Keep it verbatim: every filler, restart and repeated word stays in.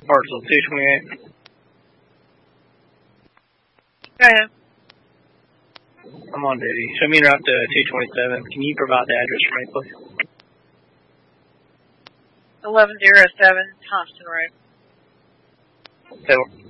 Parcel two twenty-eight. Go ahead. I'm on duty. Show me route to two twenty-seven. Can you provide the address for me, please? eleven oh seven Thompson Road. So,